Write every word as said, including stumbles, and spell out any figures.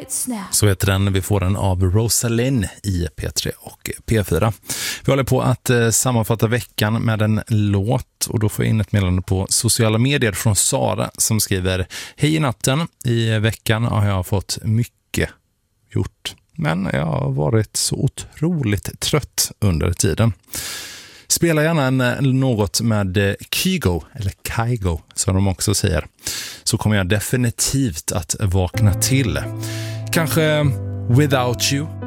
Så heter den. Vi får den av Rosalind i P tre och P fyra. Vi håller på att eh, sammanfatta veckan med en låt, och då får jag in ett meddelande på sociala medier från Sara som skriver: hej i natten, i veckan har jag fått mycket gjort, men jag har varit så otroligt trött under tiden. Spela gärna en, något med Kygo, eller Kygo som de också säger, så kommer jag definitivt att vakna till. Kanske Without You